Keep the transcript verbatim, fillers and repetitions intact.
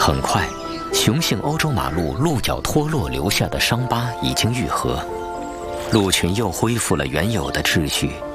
很快，雄性欧洲马鹿鹿角脱落留下的伤疤已经愈合，鹿群又恢复了原有的秩序。